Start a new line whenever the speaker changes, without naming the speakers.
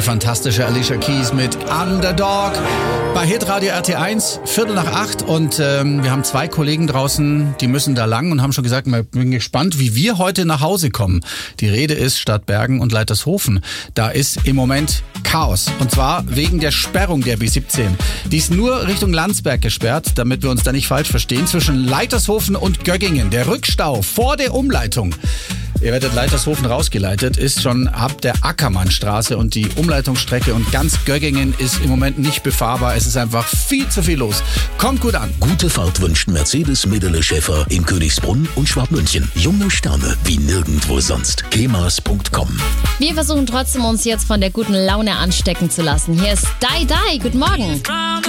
Die fantastische Alicia Keys mit Underdog. Bei Hitradio RT1, 7:45 und wir haben 2 Kollegen draußen, die müssen da lang und haben schon gesagt, ich bin gespannt, wie wir heute nach Hause kommen. Die Rede ist Stadtbergen und Leitershofen. Da ist im Moment Chaos und zwar wegen der Sperrung der B17. Die ist nur Richtung Landsberg gesperrt, damit wir uns da nicht falsch verstehen, zwischen Leitershofen und Göggingen. Der Rückstau vor der Umleitung. Ihr werdet Leitershofen rausgeleitet, ist schon ab der Ackermannstraße und die Umleitungsstrecke und ganz Göggingen ist im Moment nicht befahrbar. Es ist einfach viel zu viel los. Kommt gut an.
Gute Fahrt wünscht Mercedes Medele Schäfer in Königsbrunn und Schwabmünchen. Junge Sterne wie nirgendwo sonst. kemas.com.
Wir versuchen trotzdem, uns jetzt von der guten Laune anstecken zu lassen. Hier ist Dai Dai. Guten Morgen.